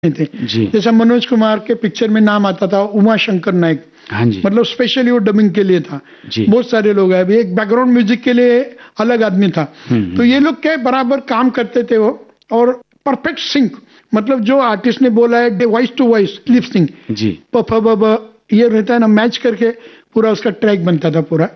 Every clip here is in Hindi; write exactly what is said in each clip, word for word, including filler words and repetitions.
थे। जी। जैसा मनोज कुमार के पिक्चर में नाम आता था उमा शंकर नायक, हाँ जी। मतलब स्पेशली वो डबिंग के लिए था। जी। बहुत सारे लोग हैं, अभी एक बैकग्राउंड म्यूजिक के लिए अलग आदमी था। हम्म, तो ये लोग क्या बराबर काम करते थे वो, और परफेक्ट सिंक, मतलब जो आर्टिस्ट ने बोला है voice to voice lip sync, जी। प फ ब ब ये रहता है ना, मैच करके पूरा उसका ट्रैक बनता था पूरा।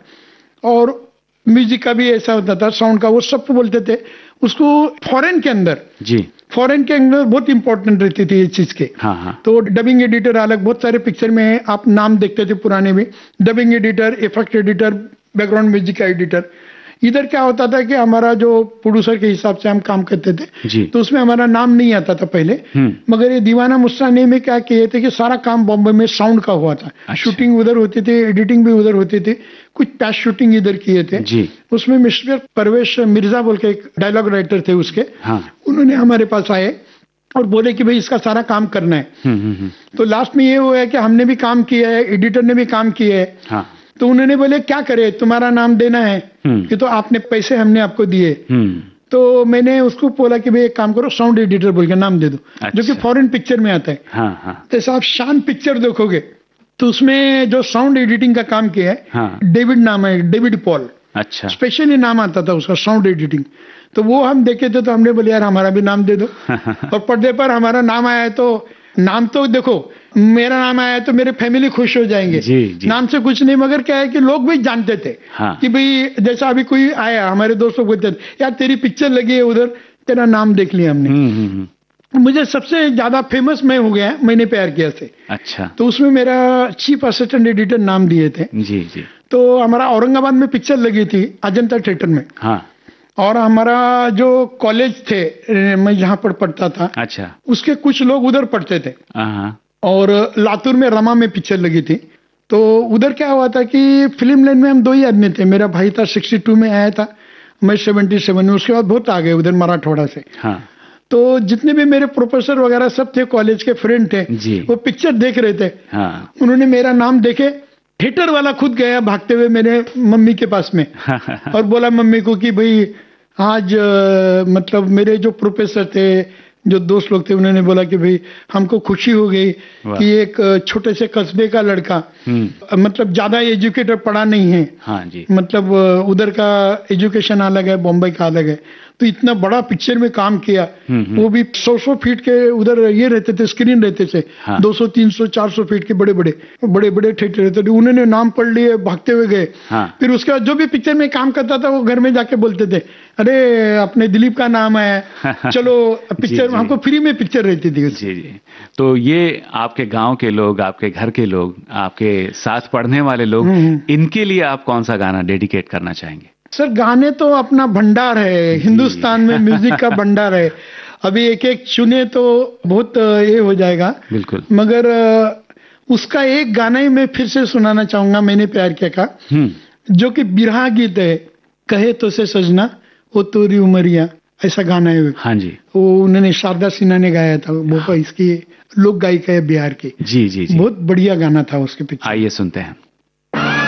और म्यूजिक का भी ऐसा होता था, साउंड का, वो सब बोलते थे उसको। फॉरेन के अंदर जी। फॉरेन के अंदर बहुत इंपॉर्टेंट रहती थी ये चीज के। हाँ हाँ। तो डबिंग एडिटर अलग, बहुत सारे पिक्चर में आप नाम देखते थे पुराने में, dubbing editor, effect editor, background music का एडिटर। इधर क्या होता था कि हमारा जो प्रोड्यूसर के हिसाब से हम काम करते थे, जी। तो उसमें हमारा नाम नहीं आता था पहले। मगर ये दीवाना मुस्ताने में क्या किए थे कि सारा काम बॉम्बे में साउंड का हुआ था। अच्छा। शूटिंग उधर होती थी, एडिटिंग भी उधर होती थी, कुछ पैच शूटिंग इधर किए थे। जी। उसमें मिस्टर परवेश मिर्जा बोल के एक डायलॉग राइटर थे उसके, हाँ। उन्होंने हमारे पास आए और बोले कि भाई इसका सारा काम करना है। हम्म हम्म हम्म। तो लास्ट में ये हुआ है कि हमने भी काम किया है, एडिटर ने भी काम किया है। हाँ। तो उन्होंने बोले क्या करे, तुम्हारा नाम देना है हम्म। कि तो आपने पैसे हमने आपको दिए। हम्म। तो मैंने उसको बोला कि भाई एक काम करो, साउंड एडिटर बोल के नाम दे दो। अच्छा। जो कि फॉरेन पिक्चर में आता है। हाँ हाँ। जैसे आप शान पिक्चर देखोगे तो उसमें जो साउंड एडिटिंग का काम किया है, हाँ। डेविड नाम है, डेविड पॉल, अच्छा। स्पेशली नाम आता था उसका, साउंड एडिटिंग। तो वो हम देखे थे तो हमने बोले यार हमारा भी नाम दे दो। और पर्दे पर हमारा नाम आया है, तो नाम तो देखो, मेरा नाम आया है तो मेरे फैमिली खुश हो जाएंगे। जी, जी। नाम से कुछ नहीं, मगर क्या है कि लोग भी जानते थे। हाँ। कि भाई जैसा अभी कोई आया, हमारे दोस्त लोग बोलते थे यार तेरी पिक्चर लगी है उधर, तेरा नाम देख लिया हमने। हम्म हम्म हम्म। मुझे सबसे ज्यादा फेमस मैं हो गया, मैंने प्यार किया से। अच्छा। तो उसमें मेरा चीफ असिस्टेंट एडिटर नाम दिए थे। जी जी। तो हमारा औरंगाबाद में पिक्चर लगी थी अजंता थिएटर में। हाँ। और हमारा जो कॉलेज थे, मैं जहाँ पर पढ़ता था, अच्छा। उसके कुछ लोग उधर पढ़ते थे। हाँ। और लातूर में रमा में पिक्चर लगी थी। तो उधर क्या हुआ था कि फिल्म लाइन में हम दो ही आदमी थे। मेरा भाई था बासठ में आया था, मैं सतहत्तर में, उसके बाद बहुत आ गए उधर मराठवाड़ा से। हाँ। तो जितने भी मेरे प्रोफेसर वगैरह सब थे, कॉलेज के फ्रेंड थे, जी। वो पिक्चर देख रहे थे। हाँ। उन्होंने मेरा नाम देखे, थिएटर वाला खुद गया भागते हुए मेरे मम्मी के पास में और बोला मम्मी को कि भाई आज आ, मतलब मेरे जो प्रोफेसर थे, जो दोस्त लोग थे, उन्होंने बोला कि भाई हमको खुशी हो गई कि एक छोटे से कस्बे का लड़का, मतलब ज्यादा एजुकेटेड पढ़ा नहीं है। हाँ जी। मतलब उधर का एजुकेशन अलग है, बॉम्बे का अलग है, तो इतना बड़ा पिक्चर में काम किया। वो भी सौ सौ फीट के उधर ये रहते थे, स्क्रीन रहते थे। हाँ। दो सौ तीन सौ चार सौ फीट के बड़े बड़े बड़े बड़े थिएटर रहते थे। उन्होंने नाम पढ़ लिए, भागते हुए गए। हाँ। फिर उसके बाद जो भी पिक्चर में काम करता था वो घर में जाके बोलते थे अरे अपने दिलीप का नाम है, चलो पिक्चर। हमको फ्री में पिक्चर रहती थी। जी जी। तो ये आपके गांव के लोग, आपके घर के लोग, आपके साथ पढ़ने वाले लोग, इनके लिए आप कौन सा गाना डेडिकेट करना चाहेंगे? सर गाने तो अपना भंडार है, हिंदुस्तान में म्यूजिक का भंडार है। अभी एक एक चुने तो बहुत ये हो जाएगा। बिल्कुल। मगर उसका एक गाना ही मैं फिर से सुनाना चाहूंगा, मैंने प्यार किया का, जो कि बिरहा गीत है, कहे तो से सजना वो तोरी उमरिया, ऐसा गाना है। हाँ जी। वो उन्होंने शारदा सिन्हा ने गाया था, वो इसकी लोक गायिका है बिहार की। जी जी जी। बहुत बढ़िया गाना था उसके पीछे। आइए सुनते हैं।